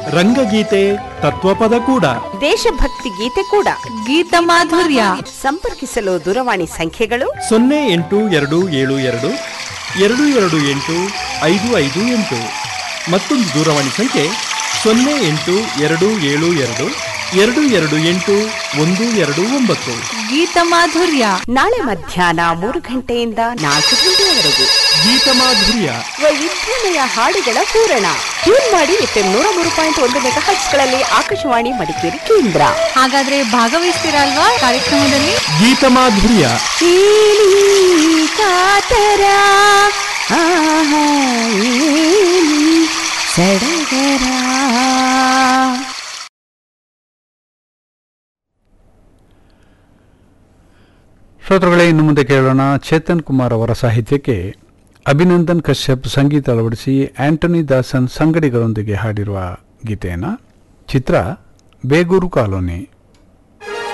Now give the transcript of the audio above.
ರಂಗಗೀತೆ ತತ್ವಪದ ಕೂಡ, ದೇಶಭಕ್ತಿ ಗೀತೆ ಕೂಡ, ಗೀತ ಮಾಧುರ್ಯ. ಸಂಪರ್ಕಿಸಲು ದೂರವಾಣಿ ಸಂಖ್ಯೆಗಳು 0822282558. ಮತ್ತೊಂದು ದೂರವಾಣಿ ಸಂಖ್ಯೆ 0822281229. ಗೀತ ಮಾಧುರ್ಯ ನಾಳೆ ಮಧ್ಯಾಹ್ನ 3 ಗಂಟೆಯಿಂದ 4 ಗಂಟೆಯವರೆಗೆ ಗೀತ ಮಾಧುರ್ಯ, ವೈವಿಧ್ಯಮಯ ಹಾಡುಗಳ ಪೂರಣ. ಟ್ಯೂನ್ ಮಾಡಿ FM 103.1 ಮೆಗಾಹರ್ಟ್ಸ್ಗಳಲ್ಲಿ ಆಕಾಶವಾಣಿ ಮಡಿಕೇರಿ ಕೇಂದ್ರ. ಹಾಗಾದ್ರೆ ಭಾಗವಹಿಸ್ತೀರಾ ಅಲ್ವಾ ಕಾರ್ಯಕ್ರಮದಲ್ಲಿ? ಗೀತ ಮಾಧುರ್ಯ. ಕಾತರ ಸಡಗರ. ಶ್ರೋತೃಗಳೇ, ಇನ್ನು ಮುಂದೆ ಕೇಳೋಣ ಚೇತನ್ ಕುಮಾರ್ ಅವರ ಸಾಹಿತ್ಯಕ್ಕೆ ಅಭಿನಂದನ್ ಕಶ್ಯಪ್ ಸಂಗೀತ ಅಳವಡಿಸಿ ಆಂಟನಿ ದಾಸನ್ ಸಂಗಡಿಗರೊಂದಿಗೆ ಹಾಡಿರುವ ಗೀತೆಯನ್ನು. ಚಿತ್ರ ಬೇಗೂರು ಕಾಲೋನಿ.